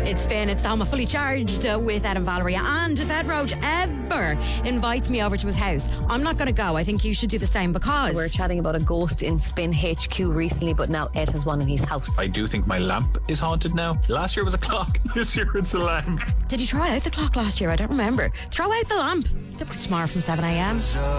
It's Spin, it's Thelma Fully Charged with Ed and Valerie. And if Ed Roach ever invites me over to his house, I'm not going to go. I think you should do the same because... We were chatting about a ghost in Spin HQ recently, but now Ed has one in his house. I do think my lamp is haunted now. Last year was a clock. This year it's a lamp. Did you try out the clock last year? I don't remember. Throw out the lamp. They're back tomorrow from 7am.